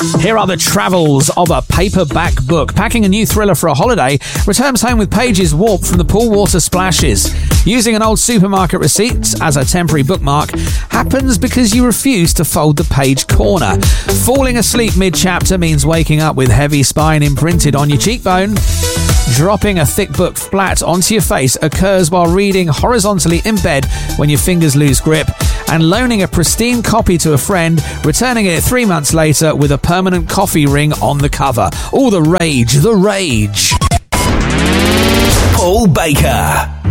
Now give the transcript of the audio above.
Here are the travels of a paperback book. Packing a new thriller for a holiday, returns home with pages warped from the pool water splashes. Using an old supermarket receipt as a temporary bookmark happens because you refuse to fold the page corner. Falling asleep mid-chapter means waking up with heavy spine imprinted on your cheekbone. Dropping a thick book flat onto your face occurs while reading horizontally in bed when your fingers lose grip. And loaning a pristine copy to a friend, returning it 3 months later with a permanent coffee ring on the cover. All the rage, the rage. Paul Baker.